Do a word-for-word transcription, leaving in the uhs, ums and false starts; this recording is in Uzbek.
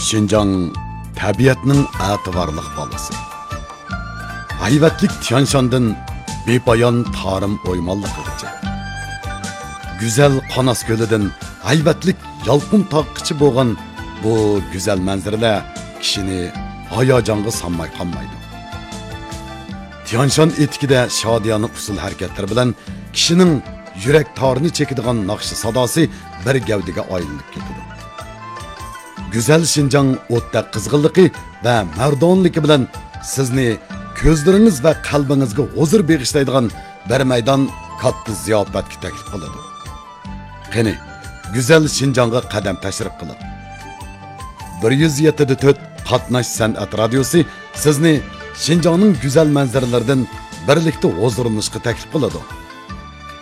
Şinjan tabiatning ativorliq bolasi. Hayvatlik Tianshandan bepoyon Tarim o'ymonligigacha. Güzel Qanas ko'lidan hayvatlik yalqin taqqichi bo'lgan bu güzel manzaralar kishini hayajonga solmay qolmaydi. Tianshan etikida shodiyona usul harakatlar bilan kishining yurak torini chekadigan naqshi sadosi bir gavdiga aylanib ketadi. Güzel Şinjan o'tda qizg'inligi va mardonligi bilan sizni ko'zlaringiz va qalbingizga huzur bag'ishlaydigan bir maydon katta ziyofatga taklif qiladi. Qani, Güzel Şinjanga qadam tashrif qiling. bir yuz yetti nuqta to'rt Qatnash san'at radiosi sizni Şinjanning go'zal manzaralaridan birlikda huzurlanishga taklif qiladi.